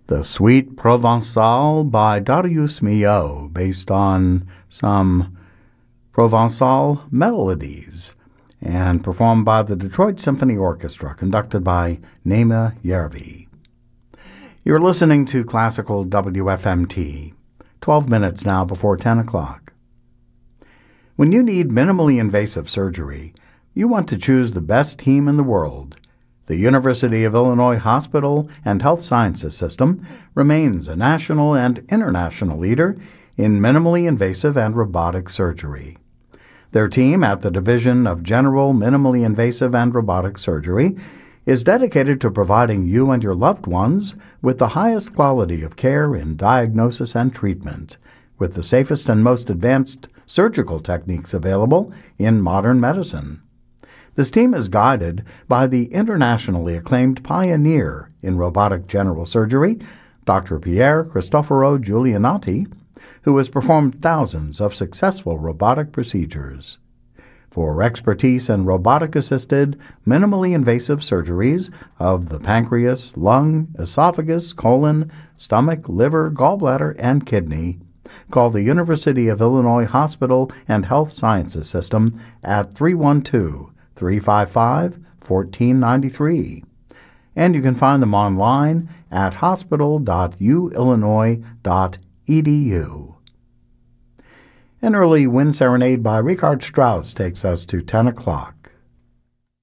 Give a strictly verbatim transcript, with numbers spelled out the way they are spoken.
The Suite Provençale by Darius Milhaud, based on some Provençal melodies, and performed by the Detroit Symphony Orchestra, conducted by Naima Yervi. You're listening to Classical W F M T, twelve minutes now before ten o'clock. When you need minimally invasive surgery, you want to choose the best team in the world. The University of Illinois Hospital and Health Sciences System remains a national and international leader in minimally invasive and robotic surgery. Their team at the Division of General Minimally Invasive and Robotic Surgery is dedicated to providing you and your loved ones with the highest quality of care in diagnosis and treatment, with the safest and most advanced surgical techniques available in modern medicine. This team is guided by the internationally acclaimed pioneer in robotic general surgery, Doctor Pier Cristoforo Giulianati, who has performed thousands of successful robotic procedures. For expertise in robotic-assisted, minimally invasive surgeries of the pancreas, lung, esophagus, colon, stomach, liver, gallbladder, and kidney, call the University of Illinois Hospital and Health Sciences System at three one two, three five five, one four nine three. And you can find them online at hospital dot u illinois dot e d u. An early wind serenade by Richard Strauss takes us to ten o'clock.